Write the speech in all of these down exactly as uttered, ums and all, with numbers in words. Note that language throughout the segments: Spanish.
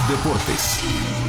Deportes.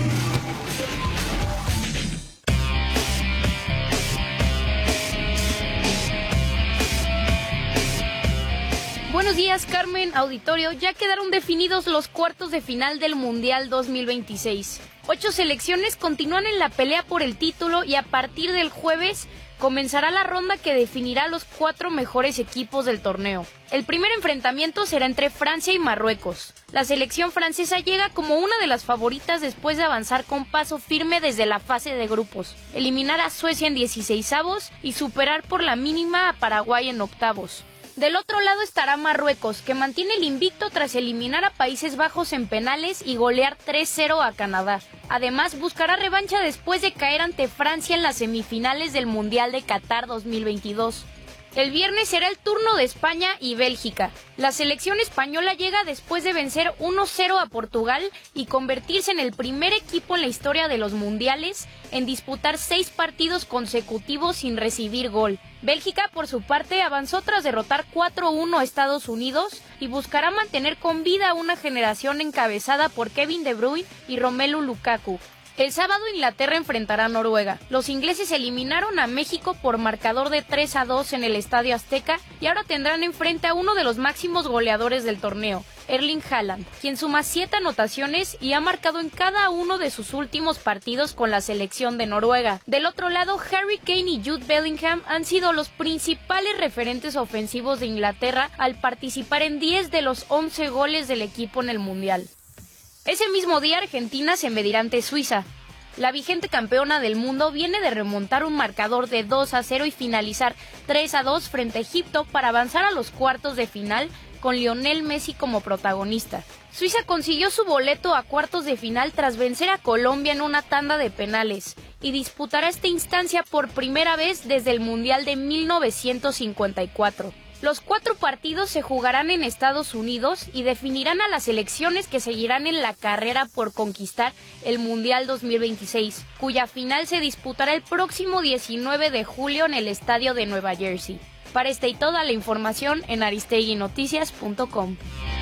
Buenos días, Carmen, auditorio. Ya quedaron definidos los cuartos de final del Mundial dos mil veintiséis. Ocho selecciones continúan en la pelea por el título y a partir del jueves comenzará la ronda que definirá los cuatro mejores equipos del torneo. El primer enfrentamiento será entre Francia y Marruecos. La selección francesa llega como una de las favoritas después de avanzar con paso firme desde la fase de grupos, eliminar a Suecia en dieciseisavos y superar por la mínima a Paraguay en octavos. Del otro lado estará Marruecos, que mantiene el invicto tras eliminar a Países Bajos en penales y golear tres cero a Canadá. Además, buscará revancha después de caer ante Francia en las semifinales del Mundial de Qatar dos mil veintidós. El viernes será el turno de España y Bélgica. La selección española llega después de vencer uno cero a Portugal y convertirse en el primer equipo en la historia de los mundiales en disputar seis partidos consecutivos sin recibir gol. Bélgica, por su parte, avanzó tras derrotar cuatro uno a Estados Unidos y buscará mantener con vida a una generación encabezada por Kevin De Bruyne y Romelu Lukaku. El sábado Inglaterra enfrentará a Noruega. Los ingleses eliminaron a México por marcador de tres a dos en el Estadio Azteca y ahora tendrán enfrente a uno de los máximos goleadores del torneo, Erling Haaland, quien suma siete anotaciones y ha marcado en cada uno de sus últimos partidos con la selección de Noruega. Del otro lado, Harry Kane y Jude Bellingham han sido los principales referentes ofensivos de Inglaterra al participar en diez de los once goles del equipo en el Mundial. Ese mismo día Argentina se medirá ante Suiza. La vigente campeona del mundo viene de remontar un marcador de dos a cero y finalizar tres a dos frente a Egipto para avanzar a los cuartos de final con Lionel Messi como protagonista. Suiza consiguió su boleto a cuartos de final tras vencer a Colombia en una tanda de penales y disputará esta instancia por primera vez desde el Mundial de mil novecientos cincuenta y cuatro. Los cuatro partidos se jugarán en Estados Unidos y definirán a las selecciones que seguirán en la carrera por conquistar el Mundial dos mil veintiséis, cuya final se disputará el próximo diecinueve de julio en el estadio de Nueva Jersey. Para esta y toda la información en aristegui noticias punto com.